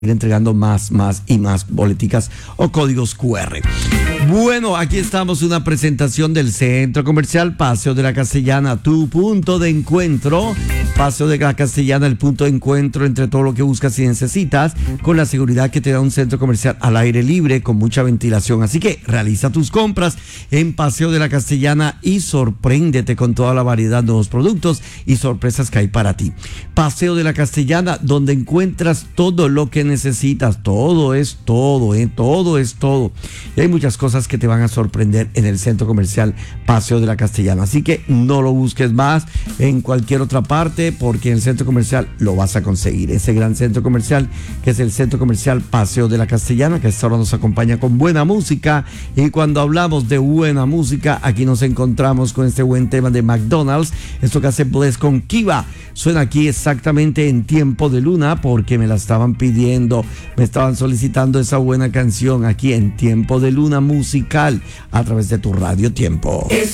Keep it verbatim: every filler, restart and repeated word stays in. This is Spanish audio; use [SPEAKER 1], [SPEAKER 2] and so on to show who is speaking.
[SPEAKER 1] entregando más, más y más boleticas o códigos cu erre. Bueno, aquí estamos, una presentación del Centro Comercial Paseo de la Castellana, tu punto de encuentro. Paseo de la Castellana, el punto de encuentro entre todo lo que buscas y necesitas, con la seguridad que te da un centro comercial al aire libre, con mucha ventilación. Así que realiza tus compras en Paseo de la Castellana y sorpréndete con toda la variedad de nuevos productos y sorpresas que hay para ti. Paseo de la Castellana, donde encuentras todo lo que necesitas. Todo es todo, ¿eh? Todo es todo. Y hay muchas cosas que te van a sorprender en el Centro Comercial Paseo de la Castellana. Así que no lo busques más en cualquier otra parte, porque en el Centro Comercial lo vas a conseguir. Ese gran centro comercial que es el Centro Comercial Paseo de la Castellana, que esta hora nos acompaña con buena música. Y cuando hablamos de buena música, aquí nos encontramos con este buen tema de McDonald's. Esto que hace Bless con Kiva. Suena aquí exactamente en Tiempo de Luna, porque me la estaban pidiendo, me estaban solicitando esa buena canción aquí en Tiempo de Luna musical a través de tu Radio Tiempo.